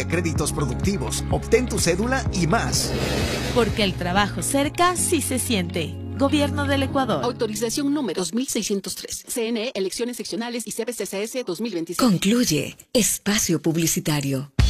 créditos productivos, obtén tu cédula y más. Porque el trabajo cerca sí se siente. Gobierno del Ecuador. Autorización número 2603. CNE, elecciones seccionales y CBCCS 2027. Concluye Espacio Publicitario.